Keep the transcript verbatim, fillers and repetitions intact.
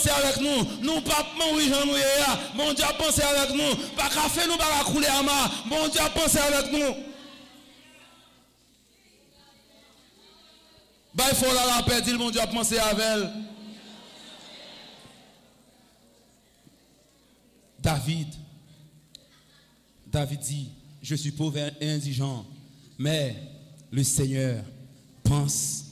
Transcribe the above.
avec nous, nous pas mourir Jean nous ya, mon Dieu a pensé avec nous, pas café nous pas couler à ma, mon Dieu a pensé avec nous. Bah il faut la paix, dit mon Dieu a pensé avec elle. David, David dit, je suis pauvre et indigent, mais le Seigneur pense